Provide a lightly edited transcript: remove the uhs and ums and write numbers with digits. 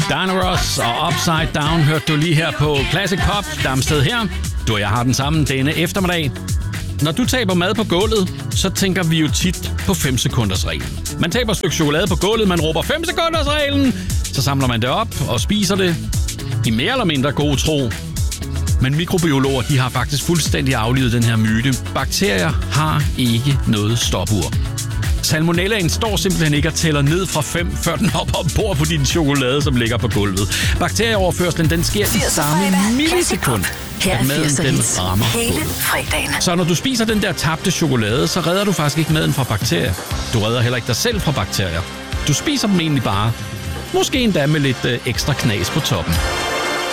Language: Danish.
Diana Ross og Upside Down hørte du lige her på Classic Pop. Damsted her. Du og jeg har den samme denne eftermiddag. Når du taber mad på gulvet, så tænker vi jo tit på 5 sekunders reglen. Man taber et stykke chokolade på gulvet, man råber 5 sekunders reglen. Så samler man det op og spiser det i mere eller mindre god tro. Men mikrobiologer, de har faktisk fuldstændig aflivet den her myte. Bakterier har ikke noget stopur. Salmonellaen står simpelthen ikke og tæller ned fra 5, før den hopper ombord på din chokolade, som ligger på gulvet. Bakterieoverførslen, den sker i samme millisekund, at maden den rammer gulvet. Så når du spiser den der tabte chokolade, så redder du faktisk ikke maden fra bakterier. Du redder heller ikke dig selv fra bakterier. Du spiser dem egentlig bare. Måske endda med lidt ekstra knas på toppen.